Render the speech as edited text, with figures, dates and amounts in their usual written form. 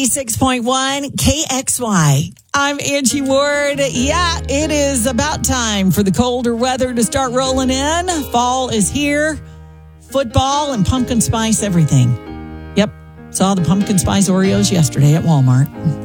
96.1 KXY. I'm Angie Ward. Yeah, it is about time for the colder weather to start rolling in. Fall is here. Football and pumpkin spice everything. Yep, saw the pumpkin spice Oreos yesterday at Walmart.